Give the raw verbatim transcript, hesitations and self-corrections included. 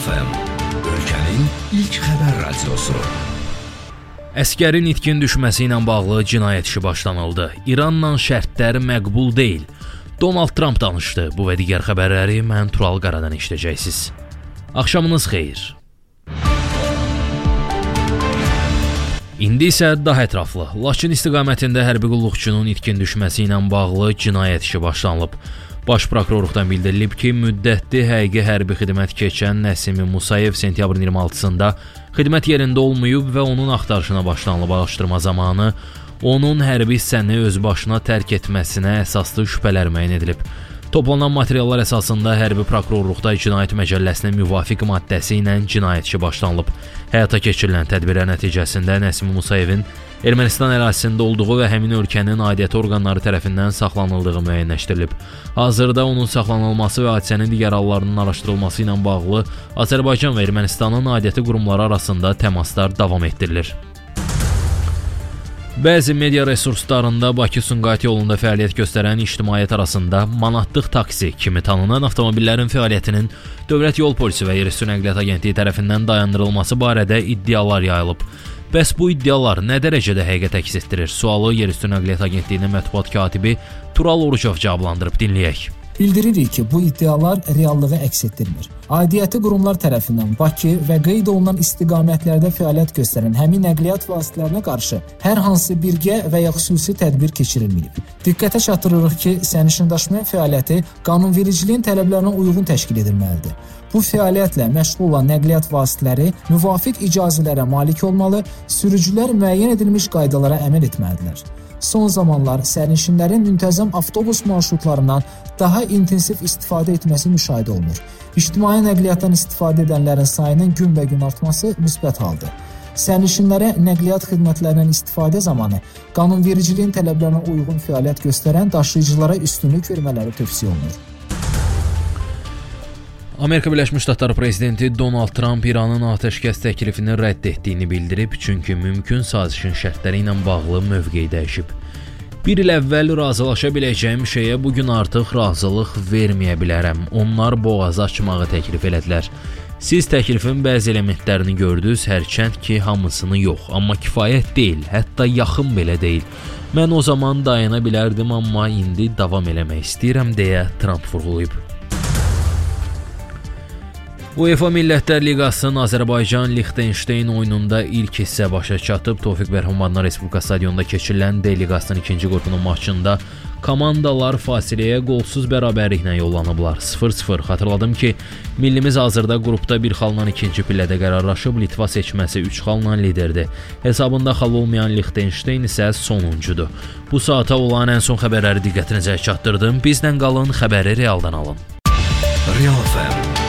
F M, ölkənin ilk xəbər radiosu. Əskərin itkin düşməsi ilə bağlı cinayət işi başlanıldı. İranla şərtlər məqbul deyil. Donald Trump danışdı. Bu və digər xəbərləri mən Tural Qaradan eşidəcəksiniz. Axşamınız xeyir. İndi isə daha ətraflı. Laçın istiqamətində hərbi qulluqçunun itkin düşməsi ilə bağlı cinayət işi başlanılıb. Baş prokurorluqdan bildirilib ki, müddətli həqiqi hərbi xidmət keçən Nəsimi Musayev sentyabrın iyirmi altısında xidmət yerində olmayıb və onun axtarışına başlanılıb. Araşdırma zamanı onun hərbi hissəni öz başına tərk etməsinə əsaslı şübhələr müəyyən edilib. Toplanan materiallar əsasında hərbi prokurorluqda cinayət məcəlləsinin müvafiq maddəsi ilə cinayət işi başlanılıb. Həyata keçirilən tədbirlər nəticəsində Nəsimi Musayevin Ermənistan ərazisində olduğu və həmin ölkənin aidiyyəti orqanları tərəfindən saxlanıldığı müəyyənləşdirilib. Hazırda onun saxlanılması və hadisənin digər hallarının araşdırılması ilə bağlı Azərbaycan və Ermənistanın aidiyyəti qurumları arasında təmaslar davam etdirilir. Bəzi media resurslarında Bakı-Sumqayıt yolunda fəaliyyət göstərən ictimaiyyət arasında manatlıq taksi kimi tanınan avtomobillərin fəaliyyətinin Dövlət Yol Polisi və Yerüstü Nəqliyyat Agentliyi tərəfindən dayandırılması barədə iddialar yayılıb. Bəs bu iddialar nə dərəcədə həqiqət əks etdirir? Sualı Yerüstü Nəqliyyat Agentliyinin mətbuat katibi Tural Orucov cavablandırıb, dinləyək. Bildiririk ki, bu iddialar reallığı əks etdirmir. Aidiyyəti qurumlar tərəfindən Bakı və qeyd olunan istiqamətlərdə fəaliyyət göstərən həmin nəqliyyat vasitələrinə qarşı hər hansı birgə və ya xüsusi tədbir keçirilməyib. Diqqətə çatdırırıq ki, sərnişindaşıma fəaliyyəti qanunvericiliyin tələblərinə uyğun təşkil edilməlidir. Bu fəaliyyətlə məşğul olan nəqliyyat vasitələri müvafiq icazələrə malik olmalı, sürücülər müəyyən edilmiş qaydalara əməl etməlidirlər. Son zamanlar sərnişinlərin müntəzəm avtobus marşrutlarından daha intensiv istifadə etməsi müşahidə olunur. İctimai nəqliyyatdan istifadə edənlərin sayının günbəgün artması müsbət haldır. Sərnişinlərə nəqliyyat xidmətlərindən istifadə zamanı qanunvericiliyin tələblərinə uyğun fəaliyyət göstərən daşıyıcılara üstünlük vermələri tövsiyə olunur. Amerika Birləşmiş Ştatları prezidenti Donald Trump İranın atəşkəs təklifini rədd etdiyini bildirib, çünki mümkün sazişin şərtləri ilə bağlı mövqeyi dəyişib. Bir il əvvəl razılaşa biləcəyim şeyə bugün artıq razılıq verməyə bilərəm. Onlar boğazı açmağı təklif elədilər. Siz təklifin bəzi elementlərini gördünüz, hərçənd ki, hamısını yox, amma kifayət deyil, hətta yaxın belə deyil. Mən o zaman dayana bilərdim, amma indi davam eləmək istəyirəm, deyə Trump vurğulayıb. UEFA Millətlər Liqasının Azərbaycan-Lichtenstein oyununda ilk hissə başa çatıb. Tofiq Bərhumanlı Respublika stadionunda keçirilən D Liqasının ikinci qrupunun maçında komandalar fasiləyə qolsuz bərabərliklə yollanıblar. sıfır sıfır. Xatırladım ki, millimiz hazırda qrupda bir xalla ikinci pillədə qərarlaşıb, Litva seçməsi üç xalla liderdir. Hesabında xal olmayan Lichtenstein isə sonuncudur. Bu saata olan ən son xəbərləri diqqətinizə çatdırdım. Bizlə qalın, xəbəri realdan alın. Real F M